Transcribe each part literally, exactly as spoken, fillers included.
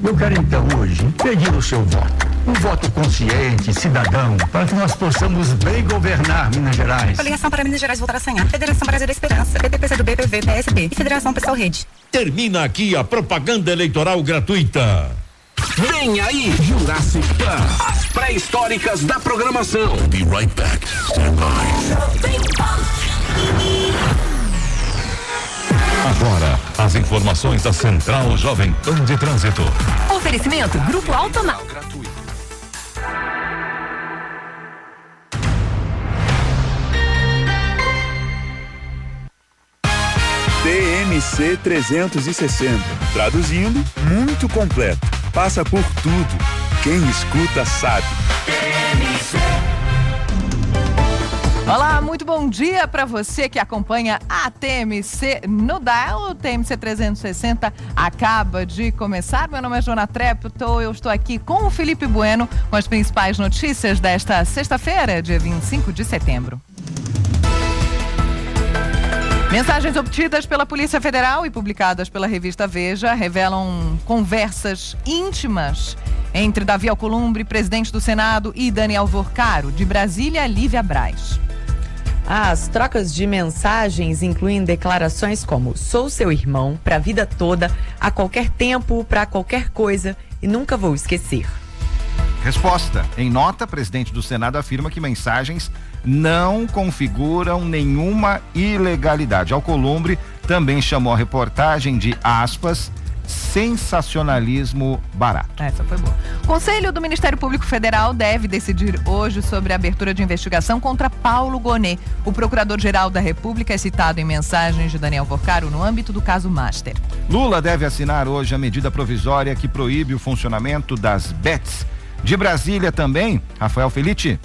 Eu quero então hoje pedir o seu voto. Um voto consciente, cidadão, para que nós possamos bem governar Minas Gerais. Coligação para Minas Gerais voltar a sonhar. Federação Brasil da Esperança. P T, P C do B, P V, P S B e Federação Pessoal Rede. Termina aqui a propaganda eleitoral gratuita. Vem aí, Jurassic Park. As pré-históricas da programação. Be right back. Stand by. Agora, as informações da Central Jovem Pan de Trânsito. Oferecimento Grupo Automa. T M C trezentos e sessenta. Traduzindo, muito completo. Passa por tudo. Quem escuta sabe. T M C. Olá, muito bom dia para você que acompanha a T M C no Dial. O T M C trezentos e sessenta acaba de começar. Meu nome é Joana Trepto, eu estou aqui com o Felipe Bueno com as principais notícias desta sexta-feira, dia vinte e cinco de setembro. Mensagens obtidas pela Polícia Federal e publicadas pela revista Veja revelam conversas íntimas entre Davi Alcolumbre, presidente do Senado, e Daniel Vorcaro, de Brasília, Lívia Braz. As trocas de mensagens incluem declarações como: sou seu irmão para a vida toda, a qualquer tempo, para qualquer coisa e nunca vou esquecer. Resposta. Em nota, o presidente do Senado afirma que mensagens não configuram nenhuma ilegalidade. Alcolumbre também chamou a reportagem de, aspas, sensacionalismo barato. Essa foi boa. O Conselho do Ministério Público Federal deve decidir hoje sobre a abertura de investigação contra Paulo Gonet. O procurador-geral da República é citado em mensagens de Daniel Vorcaro no âmbito do caso Master. Lula deve assinar hoje a medida provisória que proíbe o funcionamento das bets. De Brasília também, Rafael Felitti.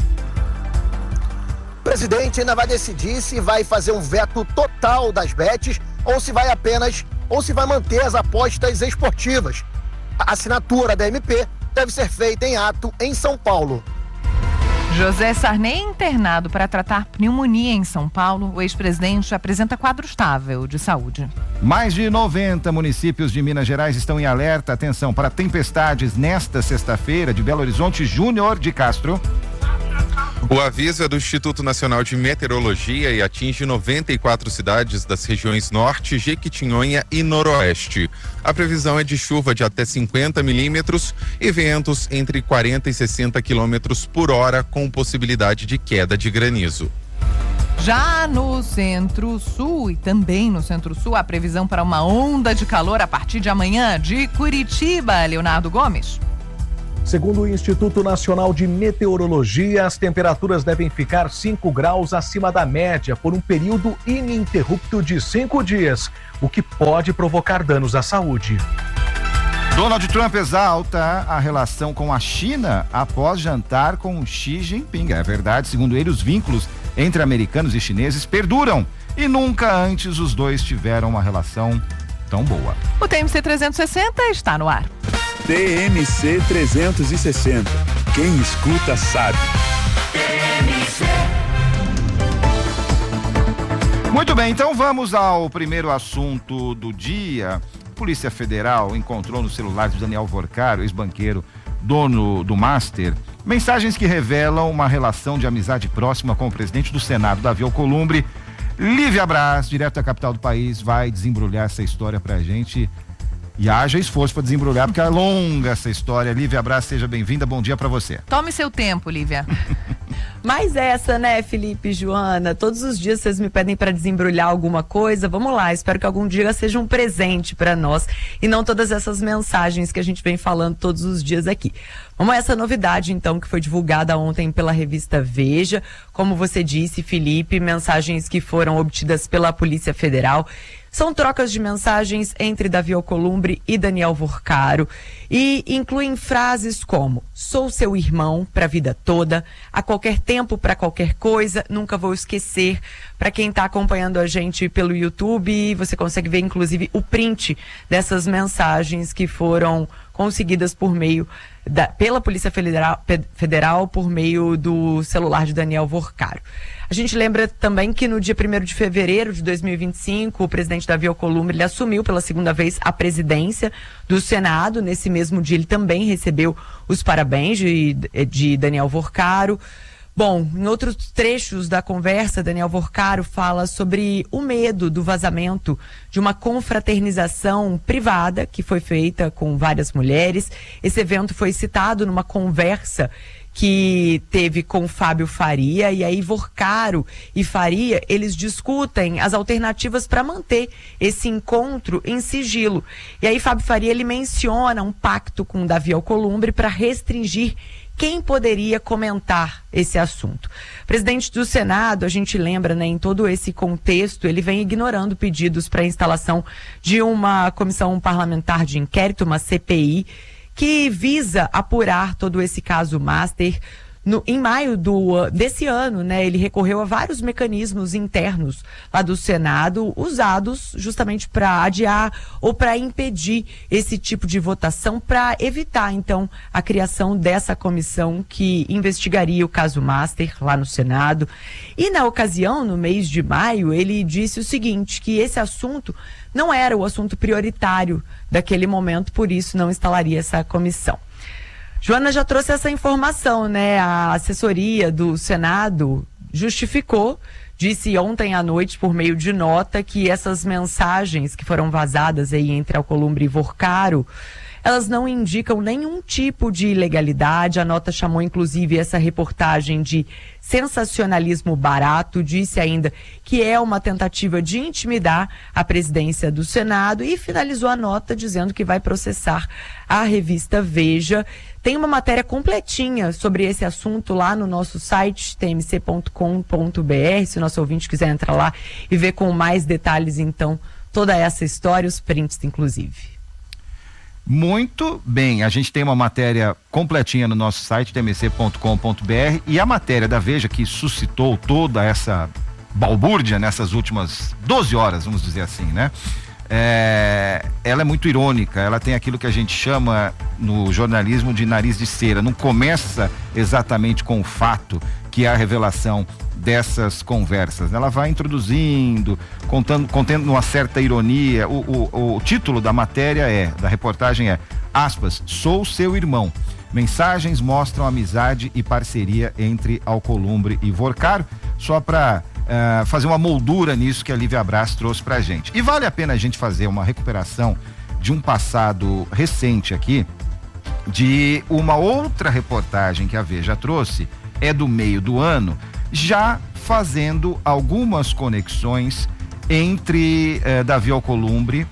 O presidente ainda vai decidir se vai fazer um veto total das bets ou se vai apenas, ou se vai manter as apostas esportivas. A assinatura da M P deve ser feita em ato em São Paulo. José Sarney, internado para tratar pneumonia em São Paulo, o ex-presidente apresenta quadro estável de saúde. Mais de noventa municípios de Minas Gerais estão em alerta, atenção, para tempestades nesta sexta-feira. De Belo Horizonte, Júnior de Castro. O aviso é do Instituto Nacional de Meteorologia e atinge noventa e quatro cidades das regiões Norte, Jequitinhonha e Noroeste. A previsão é de chuva de até cinquenta milímetros e ventos entre quarenta e sessenta quilômetros por hora, com possibilidade de queda de granizo. Já no Centro-Sul e também no Centro-Sul, a previsão para uma onda de calor a partir de amanhã. De Curitiba, Leonardo Gomes. Segundo o Instituto Nacional de Meteorologia, as temperaturas devem ficar cinco graus acima da média por um período ininterrupto de cinco dias, o que pode provocar danos à saúde. Donald Trump exalta a relação com a China após jantar com Xi Jinping. É verdade, segundo ele, os vínculos entre americanos e chineses perduram e nunca antes os dois tiveram uma relação tão boa. O T M C trezentos e sessenta está no ar. T M C trezentos e sessenta. Quem escuta sabe. Muito bem, então vamos ao primeiro assunto do dia. A Polícia Federal encontrou no celular de Daniel Vorcaro, ex-banqueiro, dono do Master, mensagens que revelam uma relação de amizade próxima com o presidente do Senado, Davi Alcolumbre. Lívia Braz, direto da capital do país, vai desembrulhar essa história pra gente. E haja esforço para desembrulhar, porque é longa essa história. Lívia Braz, seja bem-vinda, bom dia para você. Tome seu tempo, Lívia. Mas essa, né, Felipe e Joana? Todos os dias vocês me pedem para desembrulhar alguma coisa. Vamos lá, espero que algum dia seja um presente para nós e não todas essas mensagens que a gente vem falando todos os dias aqui. Vamos a essa novidade, então, que foi divulgada ontem pela revista Veja. Como você disse, Felipe, mensagens que foram obtidas pela Polícia Federal. São trocas de mensagens entre Davi Alcolumbre e Daniel Vorcaro e incluem frases como: sou seu irmão para a vida toda, a qualquer tempo, para qualquer coisa, nunca vou esquecer. Para quem está acompanhando a gente pelo YouTube, você consegue ver inclusive o print dessas mensagens que foram conseguidas por meio da, pela Polícia Federal, Federal por meio do celular de Daniel Vorcaro. A gente lembra também que no dia primeiro de fevereiro de dois mil e vinte e cinco, o presidente Davi Alcolumbre ele assumiu pela segunda vez a presidência do Senado. Nesse mesmo dia ele também recebeu os parabéns de, de Daniel Vorcaro. Bom, em outros trechos da conversa, Daniel Vorcaro fala sobre o medo do vazamento de uma confraternização privada que foi feita com várias mulheres. Esse evento foi citado numa conversa que teve com Fábio Faria, e aí Vorcaro e Faria, eles discutem as alternativas para manter esse encontro em sigilo. E aí Fábio Faria, ele menciona um pacto com Davi Alcolumbre para restringir quem poderia comentar esse assunto. Presidente do Senado, a gente lembra, né, em todo esse contexto, ele vem ignorando pedidos para a instalação de uma comissão parlamentar de inquérito, uma C P I, que visa apurar todo esse caso Master. No, em maio do, desse ano, né, ele recorreu a vários mecanismos internos lá do Senado, usados justamente para adiar ou para impedir esse tipo de votação, para evitar, então, a criação dessa comissão que investigaria o caso Master lá no Senado. E, na ocasião, no mês de maio, ele disse o seguinte, que esse assunto não era o assunto prioritário daquele momento, por isso não instalaria essa comissão. Joana já trouxe essa informação, né? A assessoria do Senado justificou, disse ontem à noite por meio de nota que essas mensagens que foram vazadas aí entre Alcolumbre e Vorcaro, elas não indicam nenhum tipo de ilegalidade. A nota chamou inclusive essa reportagem de sensacionalismo barato, disse ainda que é uma tentativa de intimidar a presidência do Senado e finalizou a nota dizendo que vai processar a revista Veja. Tem uma matéria completinha sobre esse assunto lá no nosso site, t m c ponto com ponto b r, se o nosso ouvinte quiser entrar lá e ver com mais detalhes, então, toda essa história, os prints, inclusive. Muito bem, a gente tem uma matéria completinha no nosso site, t m c ponto com ponto b r, e a matéria da Veja que suscitou toda essa balbúrdia nessas últimas doze horas, vamos dizer assim, né? É, ela é muito irônica, ela tem aquilo que a gente chama no jornalismo de nariz de cera. Não começa exatamente com o fato que é a revelação dessas conversas, né? Ela vai introduzindo, contando, contendo uma certa ironia. O, o, o título da matéria é, da reportagem é, aspas, sou seu irmão. Mensagens mostram amizade e parceria entre Alcolumbre e Vorcaro, só para uh, fazer uma moldura nisso que a Lívia Braz trouxe pra gente. E vale a pena a gente fazer uma recuperação de um passado recente aqui, de uma outra reportagem que a Veja trouxe, é do meio do ano, já fazendo algumas conexões entre eh, Davi Alcolumbre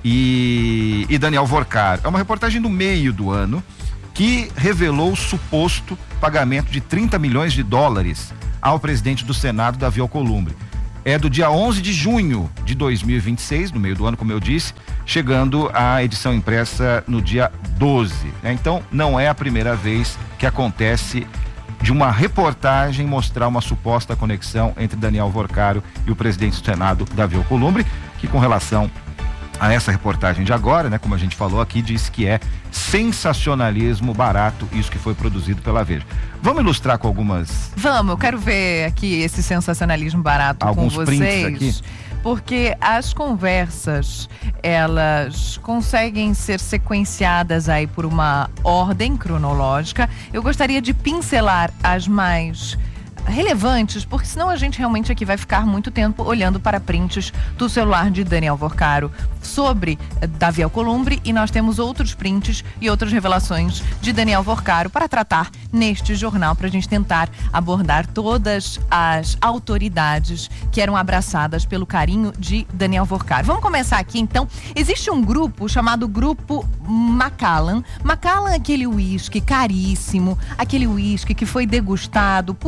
e, e Daniel Vorcaro. É uma reportagem do meio do ano que revelou o suposto pagamento de trinta milhões de dólares ao presidente do Senado, Davi Alcolumbre. É do dia onze de junho de dois mil e vinte e seis, no meio do ano, como eu disse, chegando à edição impressa no dia doze. Né? Então, não é a primeira vez que acontece de uma reportagem mostrar uma suposta conexão entre Daniel Vorcaro e o presidente do Senado, Davi Alcolumbre, que com relação a essa reportagem de agora, né, como a gente falou aqui, diz que é sensacionalismo barato, isso que foi produzido pela Veja. Vamos ilustrar com algumas... Vamos, eu quero ver aqui esse sensacionalismo barato alguns com vocês. Prints aqui. Porque as conversas, elas conseguem ser sequenciadas aí por uma ordem cronológica. Eu gostaria de pincelar as mais relevantes, porque senão a gente realmente aqui vai ficar muito tempo olhando para prints do celular de Daniel Vorcaro sobre Davi Alcolumbre, e nós temos outros prints e outras revelações de Daniel Vorcaro para tratar neste jornal, para a gente tentar abordar todas as autoridades que eram abraçadas pelo carinho de Daniel Vorcaro. Vamos começar aqui então. Existe um grupo chamado Grupo Macallan. Macallan é aquele uísque caríssimo, aquele uísque que foi degustado por autoridades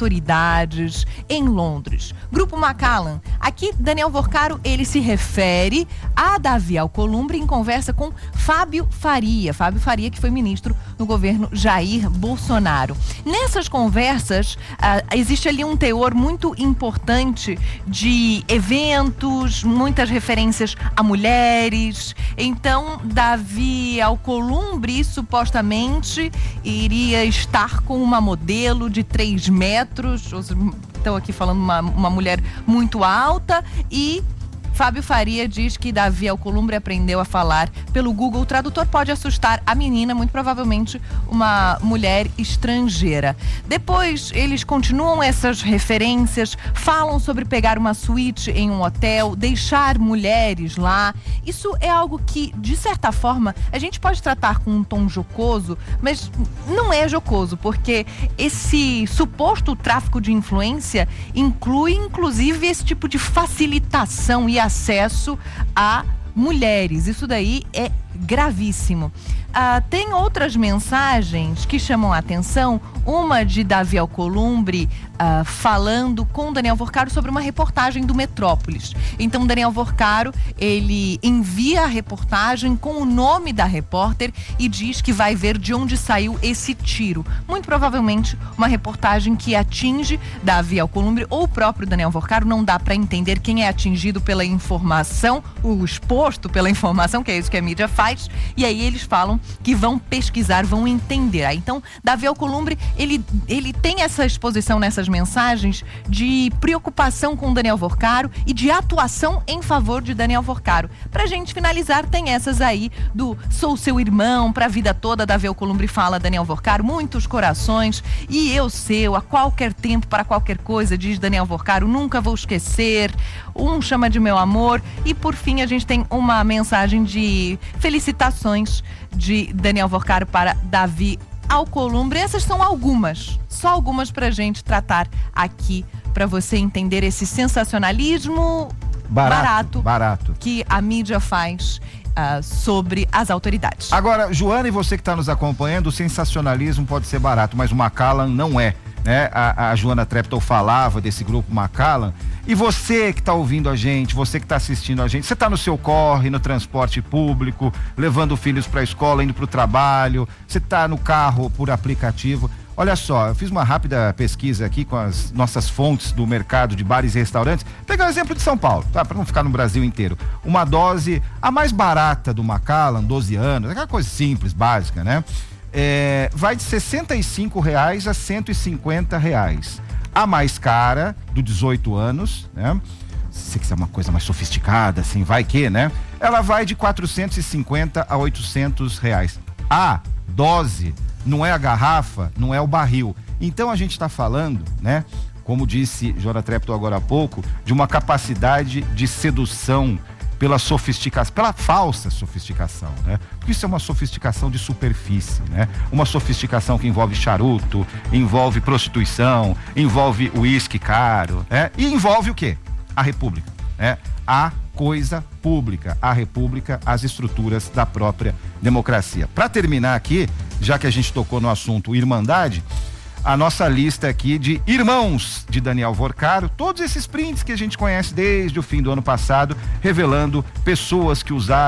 autoridades em Londres. Grupo Macallan. Aqui, Daniel Vorcaro, ele se refere a Davi Alcolumbre em conversa com Fábio Faria. Fábio Faria, que foi ministro no governo Jair Bolsonaro. Nessas conversas, ah, existe ali um teor muito importante de eventos, muitas referências a mulheres. Então, Davi Alcolumbre supostamente iria estar com uma modelo de três metros. Estou aqui falando uma, uma mulher muito alta. E Fábio Faria diz que Davi Alcolumbre aprendeu a falar pelo Google Tradutor. Pode assustar a menina, muito provavelmente uma mulher estrangeira. Depois, eles continuam essas referências, falam sobre pegar uma suíte em um hotel, deixar mulheres lá. Isso é algo que, de certa forma, a gente pode tratar com um tom jocoso, mas não é jocoso, porque esse suposto tráfico de influência inclui, inclusive, esse tipo de facilitação e acesso a mulheres. Isso daí é gravíssimo. Ah, tem outras mensagens que chamam a atenção. Uma de Davi Alcolumbre ah, falando com Daniel Vorcaro sobre uma reportagem do Metrópolis. Então, Daniel Vorcaro, ele envia a reportagem com o nome da repórter e diz que vai ver de onde saiu esse tiro. Muito provavelmente uma reportagem que atinge Davi Alcolumbre ou o próprio Daniel Vorcaro. Não dá para entender quem é atingido pela informação, o exposto pela informação, que é isso que a mídia faz. E aí eles falam que vão pesquisar, vão entender. Aí, então, Davi Alcolumbre, ele, ele tem essa exposição nessas mensagens de preocupação com Daniel Vorcaro e de atuação em favor de Daniel Vorcaro. Pra gente finalizar, tem essas aí do sou seu irmão pra vida toda. Davi Alcolumbre fala Daniel Vorcaro, muitos corações e eu seu, a qualquer tempo, para qualquer coisa, diz Daniel Vorcaro, nunca vou esquecer. Um chama de meu amor. E por fim, a gente tem uma mensagem de felicitações de Daniel Vorcaro para Davi Alcolumbre. Essas são algumas, só algumas pra gente tratar aqui, pra você entender esse sensacionalismo Barato, barato, barato. que a mídia faz uh, sobre as autoridades. Agora, Joana, e você que está nos acompanhando, o sensacionalismo pode ser barato, mas o Macallan não é. Né? A, a Joana Treptow falava desse grupo Macallan. E você que está ouvindo a gente, você que está assistindo a gente, você está no seu corre, no transporte público, levando filhos para a escola, indo para o trabalho, você está no carro por aplicativo. Olha só, eu fiz uma rápida pesquisa aqui com as nossas fontes do mercado de bares e restaurantes. Pegar o exemplo de São Paulo, tá? Para não ficar no Brasil inteiro. Uma dose, a mais barata do Macallan, doze anos, aquela coisa simples, básica, né? É, vai de sessenta e cinco reais a cento e cinquenta reais. A mais cara, do dezoito anos, né? Se quiser uma coisa mais sofisticada, assim, vai que, né? Ela vai de quatrocentos e cinquenta a oitocentos reais. A dose não é a garrafa, não é o barril. Então a gente está falando, né? Como disse Joana Treptow agora há pouco, de uma capacidade de sedução pela sofisticação, pela falsa sofisticação, né? Porque isso é uma sofisticação de superfície, né? Uma sofisticação que envolve charuto, envolve prostituição, envolve uísque caro, né? E envolve o quê? A república, né? A coisa pública, a república, as estruturas da própria democracia. Para terminar aqui, já que a gente tocou no assunto Irmandade, a nossa lista aqui de irmãos de Daniel Vorcaro, todos esses prints que a gente conhece desde o fim do ano passado, revelando pessoas que usaram